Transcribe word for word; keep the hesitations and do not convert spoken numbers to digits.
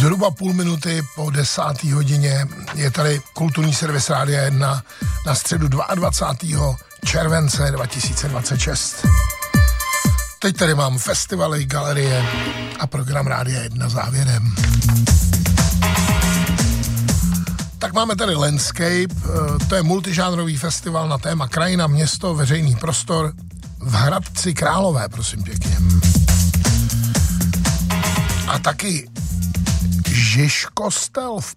Zhruba půl minuty po desáté hodině je tady kulturní servis Rádia jedna na středu dvacátého druhého července dva tisíce dvacet šest. Teď tady mám festivaly, galerie a program Rádia jedna závěrem. Tak máme tady Landscape, to je multižánrový festival na téma krajina, město, veřejný prostor v Hradci Králové, prosím pěkně. A taky Žižkostel v